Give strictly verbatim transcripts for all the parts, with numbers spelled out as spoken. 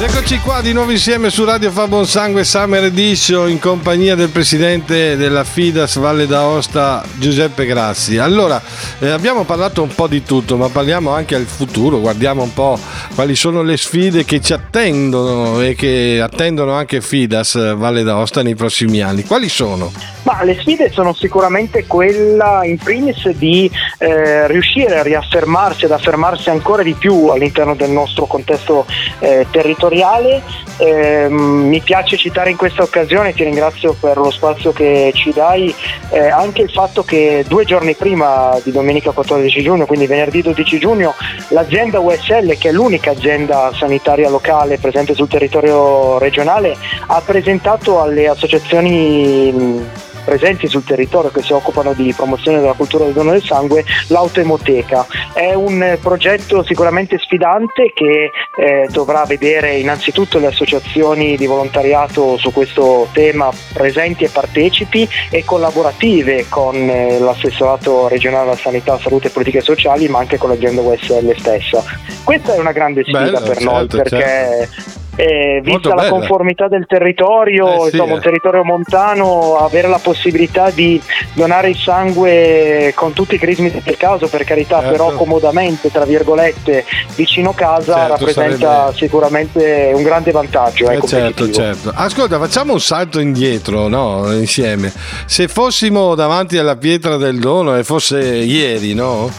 Eccoci qua di nuovo insieme su Radio Fa Buon Sangue Summer Edition in compagnia del presidente della Fidas Valle d'Aosta Giuseppe Grassi. Allora, eh, abbiamo parlato un po' di tutto, ma parliamo anche al futuro, guardiamo un po' quali sono le sfide che ci attendono e che attendono anche Fidas Valle d'Aosta nei prossimi anni. Quali sono? Ma le sfide sono sicuramente quella in primis di eh, riuscire a riaffermarsi, ad affermarsi ancora di più all'interno del nostro contesto eh, territoriale. Eh, mi piace citare in questa occasione, ti ringrazio per lo spazio che ci dai, eh, anche il fatto che due giorni prima di domenica quattordici giugno, quindi venerdì dodici giugno, l'azienda U S L, che è l'unica azienda sanitaria locale presente sul territorio regionale, ha presentato alle associazioni presenti sul territorio che si occupano di promozione della cultura del dono del sangue l'autoemoteca. È un progetto sicuramente sfidante che eh, dovrà vedere innanzitutto le associazioni di volontariato su questo tema presenti e partecipi e collaborative con eh, l'assessorato regionale alla sanità, salute e politiche sociali, ma anche con l'azienda U S L stessa. Questa è una grande sfida Bello, per certo, noi perché certo. Eh, vista la conformità del territorio, eh, sì, insomma, un territorio montano, avere la possibilità di donare il sangue con tutti i crismi del caso, per carità, certo. però comodamente, tra virgolette, vicino casa, certo, rappresenta sarebbe... sicuramente un grande vantaggio. Eh, certo, certo. Ascolta, facciamo un salto indietro, no? Insieme. Se fossimo davanti alla pietra del dono e fosse ieri, no?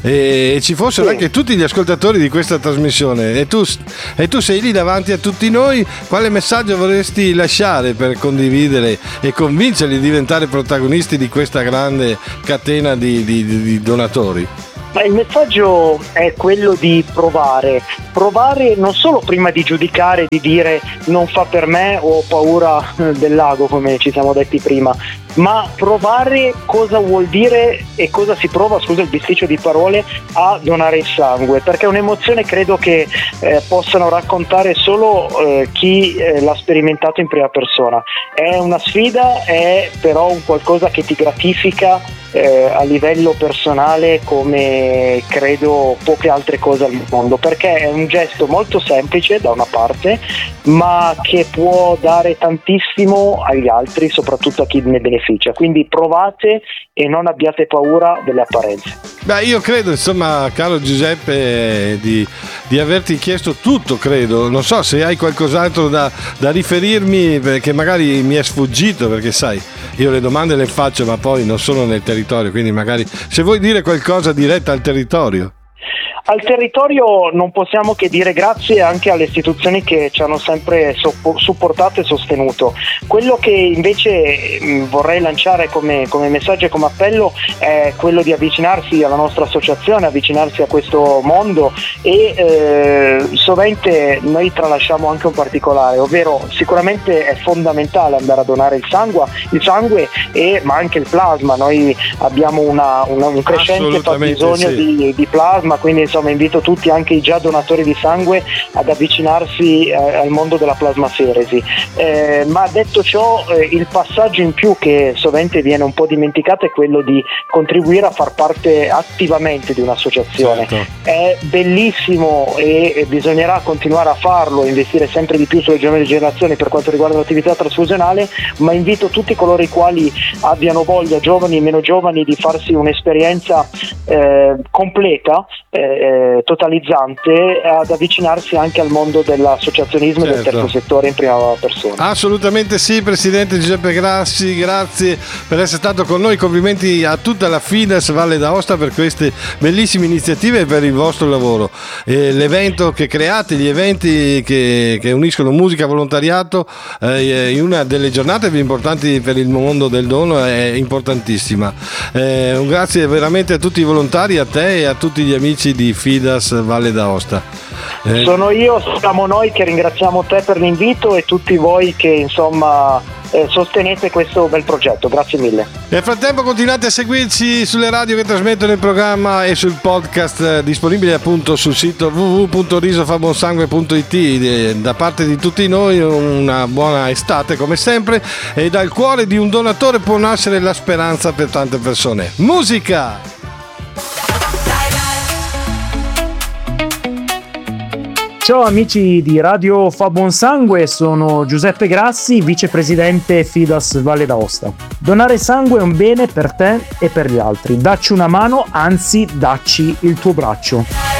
E ci fossero sì. anche tutti gli ascoltatori di questa trasmissione e tu, e tu sei lì davanti a tutti noi, quale messaggio vorresti lasciare per condividere e convincerli a diventare protagonisti di questa grande catena di, di, di donatori? Ma il messaggio è quello di provare, provare non solo prima di giudicare, di dire non fa per me o ho paura del lago, come ci siamo detti prima, ma provare cosa vuol dire e cosa si prova, scusa il bisticcio di parole, a donare il sangue, perché è un'emozione credo che eh, possano raccontare solo eh, chi eh, l'ha sperimentato in prima persona. È una sfida, è però un qualcosa che ti gratifica eh, a livello personale come credo poche altre cose al mondo, perché è un gesto molto semplice da una parte, ma che può dare tantissimo agli altri, soprattutto a chi ne beneficia. Quindi provate e non abbiate paura delle apparenze. Beh, io credo, insomma, caro Giuseppe, di, di averti chiesto tutto, credo. Non so se hai qualcos'altro da, da riferirmi, perché magari mi è sfuggito, perché sai, io le domande le faccio ma poi non sono nel territorio, quindi magari se vuoi dire qualcosa diretta al territorio. Al territorio non possiamo che dire grazie anche alle istituzioni che ci hanno sempre supportato e sostenuto. Quello che invece vorrei lanciare come, come messaggio e come appello è quello di avvicinarsi alla nostra associazione, avvicinarsi a questo mondo e eh, sovente noi tralasciamo anche un particolare, ovvero sicuramente è fondamentale andare a donare il sangue, il sangue e, ma anche il plasma. Noi abbiamo una, una, un crescente fabbisogno sì. di, di plasma, quindi insomma invito tutti, anche i già donatori di sangue, ad avvicinarsi eh, al mondo della plasmaferesi. Eh, ma detto ciò, eh, il passaggio in più che sovente viene un po' dimenticato è quello di contribuire a far parte attivamente di un'associazione. Certo. È bellissimo e, e bisognerà continuare a farlo, investire sempre di più sulle giovani generazioni per quanto riguarda l'attività trasfusionale, ma invito tutti coloro i quali abbiano voglia, giovani e meno giovani, di farsi un'esperienza eh, completa, eh, totalizzante, ad avvicinarsi anche al mondo dell'associazionismo certo. e del terzo settore in prima persona. Assolutamente sì, presidente Giuseppe Grassi, grazie per essere stato con noi, complimenti a tutta la Fidas Valle d'Aosta per queste bellissime iniziative e per il vostro lavoro. Eh, l'evento che create, gli eventi che, che uniscono musica, volontariato eh, in una delle giornate più importanti per il mondo del dono è importantissima. Eh, un grazie veramente a tutti i volontari, a te e a tutti gli amici di Fidas Valle d'Aosta. Eh. Sono io, siamo noi che ringraziamo te per l'invito e tutti voi che insomma eh, sostenete questo bel progetto. Grazie mille. Nel frattempo continuate a seguirci sulle radio che trasmettono il programma e sul podcast eh, disponibile appunto sul sito w w w punto risofabonsangue punto i t. Da parte di tutti noi una buona estate come sempre, e dal cuore di un donatore può nascere la speranza per tante persone. Musica! Ciao amici di Radio Fa Buon Sangue, sono Giuseppe Grassi, vicepresidente Fidas Valle d'Aosta. Donare sangue è un bene per te e per gli altri. Dacci una mano, anzi dacci il tuo braccio.